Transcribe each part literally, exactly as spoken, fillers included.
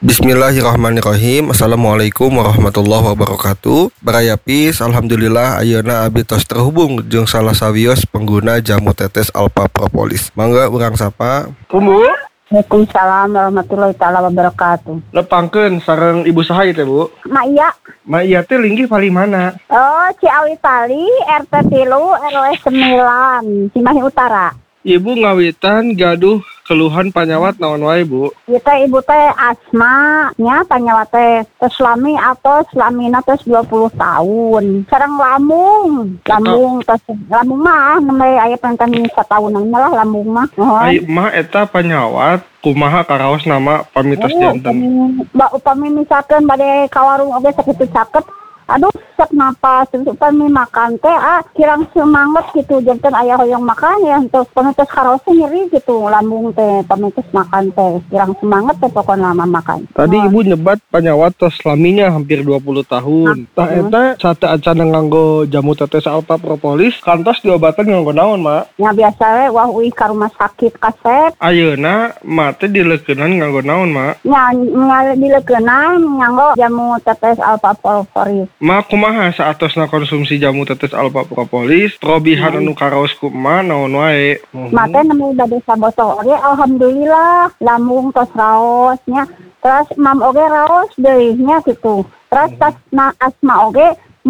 Bismillahirrahmanirrahim. Assalamualaikum warahmatullahi wabarakatuh. Barayapis, alhamdulillah ayeuna abdi tos terhubung jeung salah sawios pengguna jamu tetes Alpha Propolis. Mangga urang sapa. Kumbu. Waalaikumsalam warahmatullahi taala wabarakatuh. Lepangkeun sareng ibu saha ieu teh, Bu? Ma iya. Ma iya teh linggih pali mana? Oh, Ciawi Pali, R T tilu, R W sembilan, Cimahi Utara. Ibu ngawitan gaduh keluhan panyawat naon wae, Bu? Ieu teh ibu teh asma nya panyawat teh tos lami atau lamina tos dua puluh tahun. Sareng lambung, lambung tos lambung mah nembe aya panten satahunan lah lambung mah. Ai mah eta panyawat kumaha karaos nama pamitos janten. Mbak upami misalkeun bade ka warung oge sakitu caket. Aduh, sak napas, upami makan teh ah kirang semangat gitu, janten aya hoyong makan ya untuk pamitos karaosnya nyeri gitu, lambung teh pamitos makan teh kirang semangat teh pokon lama makan. Tadi oh. Ibu nyebat panyawat tos laminya hampir dua puluh tahun. Tah eta sate acan nganggo jamu tetes Alpha Propolis kantos diobatan nganggo naon, Mak? Ya biasa we wah uih ka rumah sakit kasep. Ayeuna mak teh dileukeunnan nganggo naon, Mak? Nya nya dileukeunnan nganggo jamu tetes Alpha Propolis. Ma kumaha saatosna konsumsi jamu tetes Alpha Propolis, probihan anu karaos kumaha naon wae. Ma teh nemu bade sabotol oge alhamdulillah lambung tos raos nya. Terus mam oge raos deui nya gitu. Terus tas na asma oge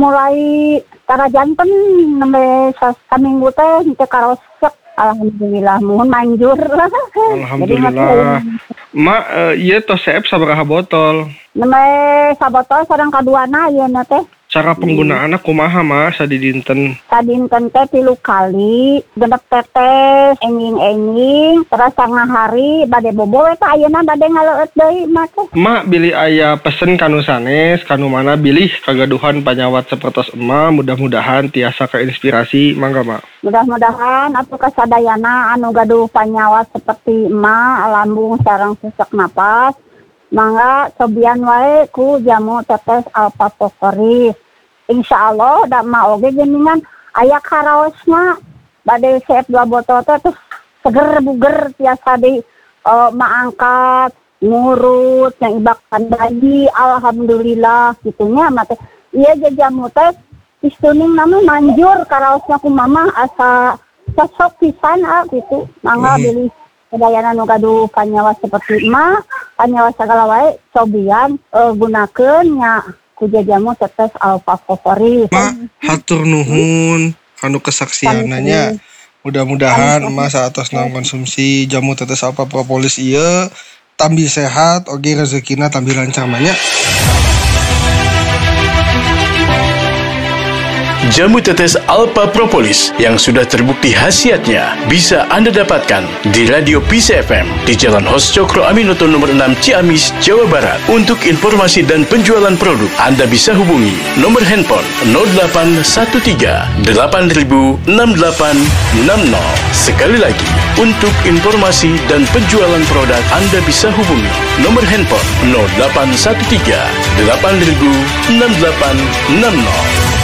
mulai tara janten nembe saminggu teh henteu karaos sek. Alhamdulillah mohon manjur. Alhamdulillah. Ma uh, ieu tos seep sabaraha botol? Nembe sabotol sareng kaduana ieu na teh. Cara penggunaanna kumaha, Ma, sadidinten? Sadinten teh tilu kali, genep tetes, enging-enging, terus sanga hari bade bobo eta ayeuna bade ngaleueut deui mah teh. Ma bilih aya pesen kanu sanes, kanu mana bilih kagaduhan panyawat sapertos emma, mudah-mudahan tiasa keinspirasi, mangga, Ma. Mudah-mudahan atuh kasadayana anu gaduh panyawat seperti emma, lambung sareng sesak napas, mangga cobian wae ku jamu tetes Alpha Propolis. Insya Allah da ma oge geuningan aya karaosna bade seep dua botol teh terus seger buger tiasa di uh, maangkat ngurut yang ibakan bayi alhamdulillah gitunya mah teh ieu jamu teh istuning nama manjur karaosna ku mama asa cocok pisan ah gitu mangga hmm. Bilih kedayana nu gaduh panyawat seperti mah panyawat sagala wae cobian uh, gunakeun nya ku jamu tetes Alpha Propolis. Ma, hatur nuhun kanu kesaksiananya. Mudah-mudahan Mas saatosna konsumsi jamu tetes Alpha Propolis ieu tambi sehat oge rezekina tambi lancar mah nya. Jamu tetes Alpha Propolis yang sudah terbukti khasiatnya bisa Anda dapatkan di Radio P C F M di Jalan Hos Cokro Aminoto nomor enam Ciamis, Jawa Barat. Untuk informasi dan penjualan produk, Anda bisa hubungi nomor handphone nol delapan satu tiga delapan nol enam delapan enam nol. Sekali lagi, untuk informasi dan penjualan produk, Anda bisa hubungi nomor handphone nol delapan satu tiga delapan nol enam delapan enam nol.